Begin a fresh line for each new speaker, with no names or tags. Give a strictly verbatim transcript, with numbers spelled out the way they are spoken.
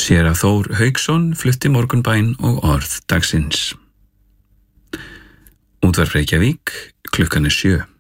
Séra Þór Hauksson flutti Morgunbæn og orð dagsins. Útvarp Reykjavík, klukkan er sjö.